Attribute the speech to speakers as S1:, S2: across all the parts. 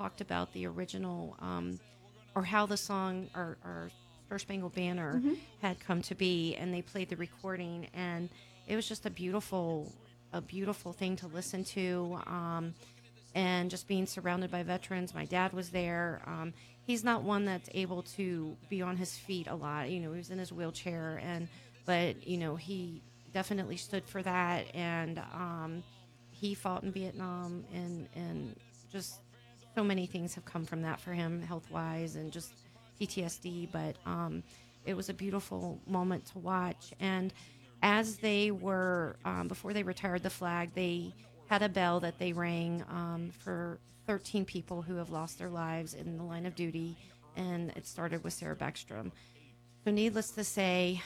S1: talked about the original, or how the song or Star Spangled Banner had come to be, and they played the recording, and it was just a beautiful thing to listen to. And just being surrounded by veterans. My dad was there. He's not one that's able to be on his feet a lot. He was in his wheelchair, but he definitely stood for that, and he fought in Vietnam, and just so many things have come from that for him, health wise, and just PTSD. But it was a beautiful moment to watch. And as they were, before they retired the flag, they had a bell that they rang for 13 people who have lost their lives in the line of duty, and it started with Sarah Beckstrom. So, needless to say,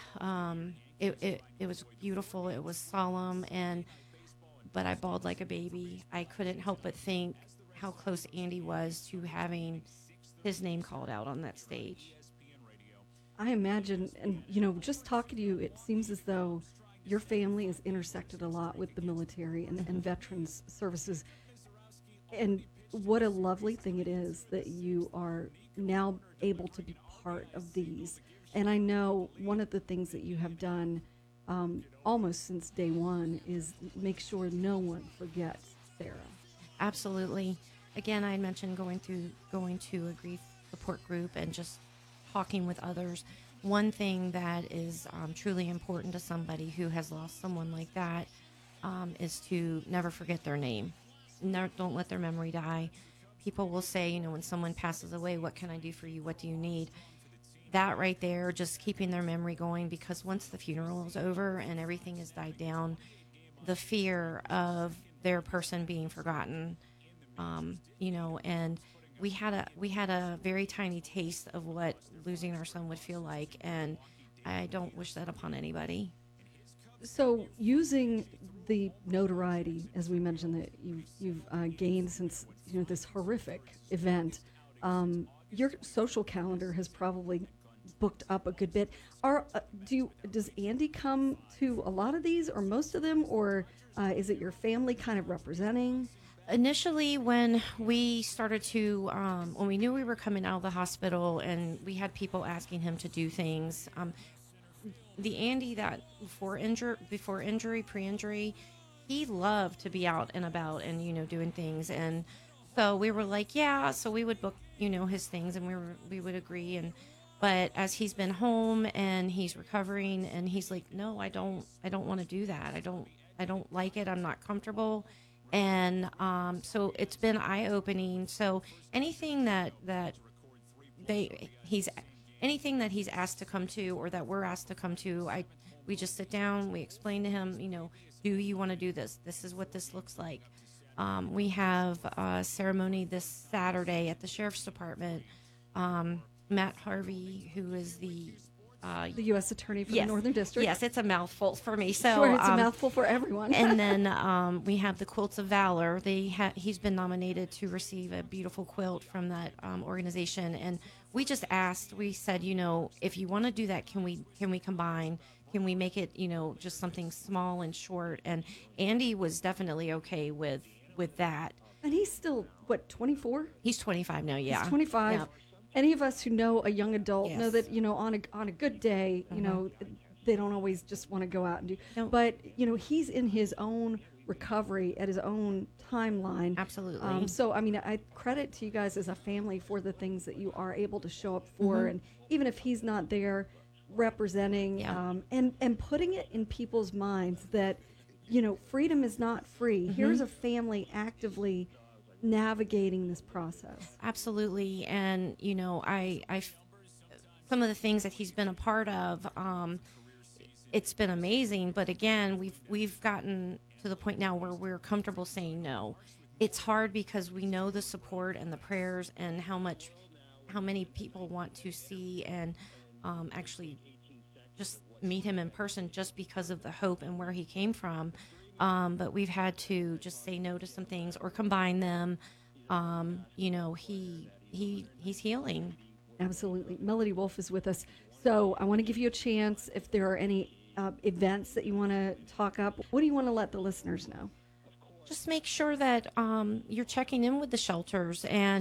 S1: it was beautiful. It was solemn, but I bawled like a baby. I couldn't help but think how close Andy was to having his name called out on that stage.
S2: I imagine, and just talking to you, it seems as though your family is intersected a lot with the military and veterans services. And what a lovely thing it is that you are now able to be part of these. And I know one of the things that you have done almost since day one is make sure no one forgets Sarah.
S1: Absolutely. Again, I mentioned going to a grief support group and just talking with others. One thing that is truly important to somebody who has lost someone like that is to never forget their name. Don't let their memory die. People will say, when someone passes away, what can I do for you? What do you need? That right there, just keeping their memory going, because once the funeral is over and everything has died down, the fear of their person being forgotten, and we had a very tiny taste of what losing our son would feel like, and I don't wish that upon anybody.
S2: So, using the notoriety, as we mentioned, that you've gained since this horrific event, your social calendar has probably booked up a good bit. Does Andy come to a lot of these, or most of them, or is it your family kind of representing?
S1: Initially, when we started to, when we knew we were coming out of the hospital, and we had people asking him to do things, the Andy that before injury, pre-injury, he loved to be out and about and doing things, and so we were like, yeah. So we would book his things, and we would agree, but as he's been home and he's recovering, and he's like, no, I don't want to do that. I don't like it. I'm not comfortable. And so it's been eye-opening. So anything he's anything that he's asked to come to, or that we're asked to come to, we just sit down, we explain to him, do you want to do this? This is what this looks like. We have a ceremony this Saturday at the Sheriff's Department. Matt Harvey, who is the
S2: U.S. Attorney for the Northern District.
S1: Yes, it's a mouthful for me. So
S2: sure, it's a mouthful for everyone.
S1: And then we have the Quilts of Valor. He's been nominated to receive a beautiful quilt from that organization. And we just asked. We said, if you want to do that, can we combine? Can we make it, just something small and short? And Andy was definitely okay with that.
S2: And he's still 24?
S1: He's 25 now. Yeah,
S2: he's 25.
S1: Yep.
S2: Any of us who know a young adult
S1: Yes.
S2: know that on a good day, they don't always just want to go out and do.
S1: No.
S2: But he's in his own recovery at his own timeline.
S1: Absolutely.
S2: So I mean, I credit to you guys as a family for the things that you are able to show up for, and even if he's not there, representing and putting it in people's minds that freedom is not free. Here's a family actively navigating this process.
S1: Absolutely. And I some of the things that he's been a part of, it's been amazing. But again, we've gotten to the point now where we're comfortable saying no. It's hard because we know the support and the prayers and how many people want to see and actually just meet him in person, just because of the hope and where he came from. But we've had to just say no to some things or combine them. He's healing.
S2: Absolutely. Melody Wolf is with us. So I want to give you a chance if there are any events that you want to talk up. What do you want to let the listeners know?
S1: Just make sure that you're checking in with the shelters, and